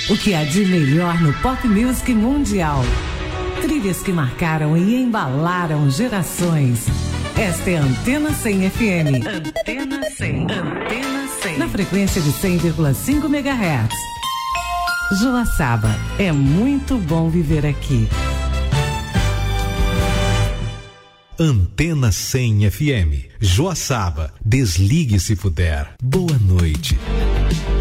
O que há de melhor no pop music mundial. Trilhas que marcaram e embalaram gerações. Esta é a Antena 100 FM. Antena 100. Antena 100. Na frequência de 100,5 MHz. Joaçaba, é muito bom viver aqui. Antena 100 FM. Joaçaba, desligue se puder. Boa noite.